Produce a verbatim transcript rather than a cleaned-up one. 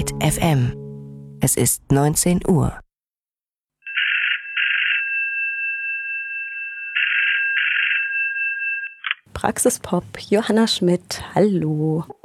Deet F M. Es ist neunzehn Uhr. Praxispop, Johanna Schmidt, hallo.